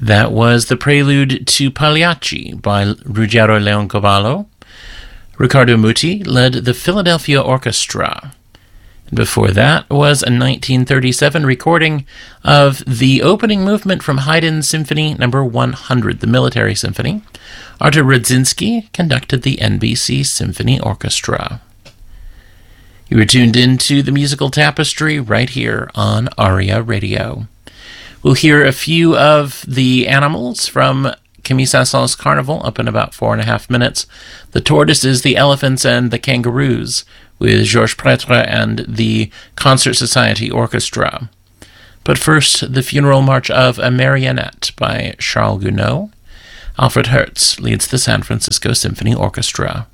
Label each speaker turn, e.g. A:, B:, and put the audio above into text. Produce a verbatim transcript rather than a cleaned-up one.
A: That was the prelude to Pagliacci by Ruggiero Leoncavallo. Riccardo Muti led the Philadelphia Orchestra. Before that was a nineteen thirty-seven recording of the opening movement from Haydn's Symphony Number one hundred, the Military Symphony. Artur Rudzinski conducted the N B C Symphony Orchestra. You were tuned into the musical tapestry right here on Aria Radio. We'll hear a few of the animals from Camille Saint-Saëns' Carnival up in about four and a half minutes. The tortoises, the elephants, and the kangaroos with Georges Prêtre and the Concert Society Orchestra. But first, the funeral march of a marionette by Charles Gounod. Alfred Hertz leads the San Francisco Symphony Orchestra.